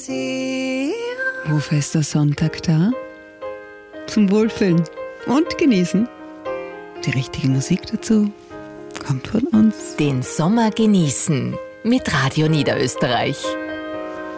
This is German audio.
Wofür ist der Sonntag da? Zum Wohlfühlen und Genießen. Die richtige Musik dazu kommt von uns. Den Sommer genießen mit Radio Niederösterreich.